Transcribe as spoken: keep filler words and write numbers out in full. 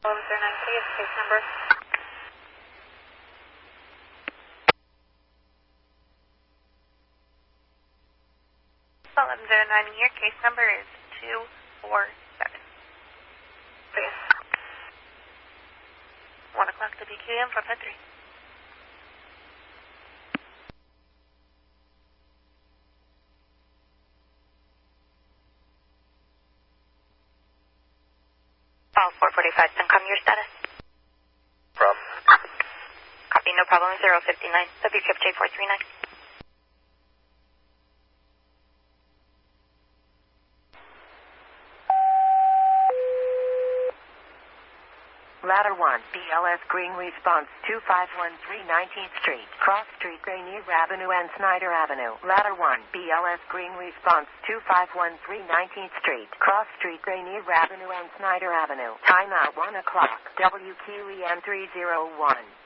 eleven zero nine three is case number. eleven zero nine here, case number is two four seven. Please. one o'clock W Q M for Ped three. File four forty-five, Syncom, your status? Problem. Copy, no problem, zero fifty-nine. W Q F J four three nine. Ladder one, B L S Green Response two five one three nineteenth Street, Cross Street, Rainier Avenue and Snyder Avenue. Ladder one, B L S Green Response two five one three nineteenth Street, Cross Street, Rainier Avenue and Snyder Avenue. Timeout one o'clock, W Q E M three zero one.